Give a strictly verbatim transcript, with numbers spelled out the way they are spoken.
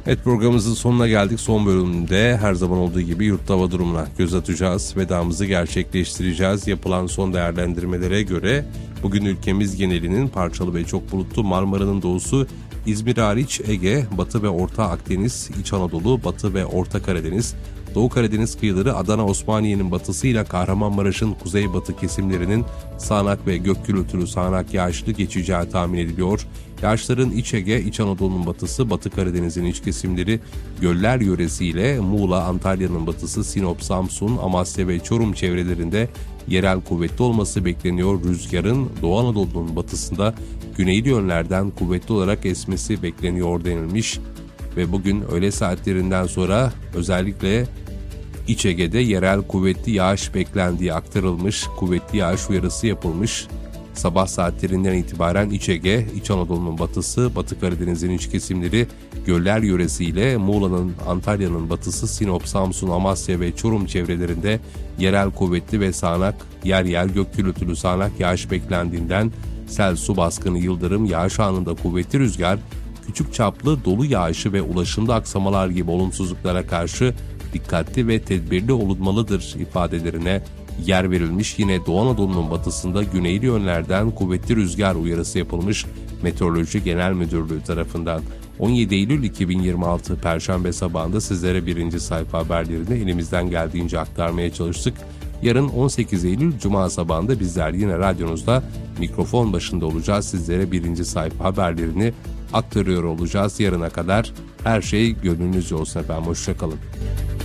Evet, programımızın sonuna geldik. Son bölümde her zaman olduğu gibi yurtta hava durumuna göz atacağız. Vedamızı gerçekleştireceğiz. Yapılan son değerlendirmelere göre bugün ülkemiz genelinin parçalı ve çok bulutlu, Marmara'nın doğusu, İzmir hariç Ege, Batı ve Orta Akdeniz, İç Anadolu, Batı ve Orta Karadeniz, Doğu Karadeniz kıyıları, Adana, Osmaniye'nin batısıyla Kahramanmaraş'ın kuzeybatı kesimlerinin sağanak ve gök gürültülü sağanak yağışlı geçeceği tahmin ediliyor. Yağışların İç Ege, İç Anadolu'nun batısı, Batı Karadeniz'in iç kesimleri, göller yöresiyle Muğla, Antalya'nın batısı, Sinop, Samsun, Amasya ve Çorum çevrelerinde yerel kuvvetli olması bekleniyor. Rüzgarın Doğu Anadolu'nun batısında güneyli yönlerden kuvvetli olarak esmesi bekleniyor denilmiş. Ve bugün öğle saatlerinden sonra özellikle İç Ege'de yerel kuvvetli yağış beklendiği aktarılmış, kuvvetli yağış uyarısı yapılmış. Sabah saatlerinden itibaren İç Ege, İç Anadolu'nun batısı, Batı Karadeniz'in iç kesimleri, göller yöresiyle Muğla'nın, Antalya'nın batısı, Sinop, Samsun, Amasya ve Çorum çevrelerinde yerel kuvvetli ve sağanak, yer yer gök gürültülü sağanak yağış beklendiğinden sel, su baskını, yıldırım, yağış anında kuvvetli rüzgar, küçük çaplı dolu yağışı ve ulaşımda aksamalar gibi olumsuzluklara karşı dikkatli ve tedbirli olunmalıdır ifadelerine yer verilmiş. Yine Doğu Anadolu'nun batısında güneyli yönlerden kuvvetli rüzgar uyarısı yapılmış Meteoroloji Genel Müdürlüğü tarafından. on yedi Eylül iki bin yirmi altı Perşembe sabahında sizlere birinci sayfa haberlerini elimizden geldiğince aktarmaya çalıştık. Yarın on sekiz Eylül Cuma sabahında bizler yine radyonuzda mikrofon başında olacağız. Sizlere birinci sayfa haberlerini aktarıyor olacağız. Yarına kadar her şey gönlünüzce olsun efendim. Hoşçakalın.